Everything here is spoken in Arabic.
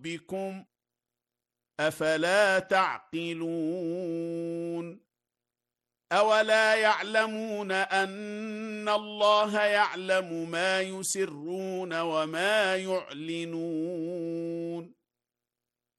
ربكم أفلا تعقلون أولا يعلمون أن الله يعلم ما يسرون وما يعلنون